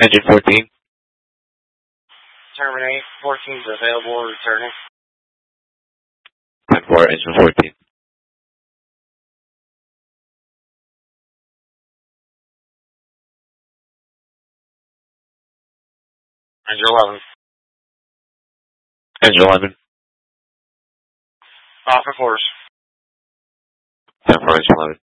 Engine 14. Terminate. 14 is available. Returning. 10-4, engine 14. Engine 11. Engine 11. Off of course. 10-4, engine 11.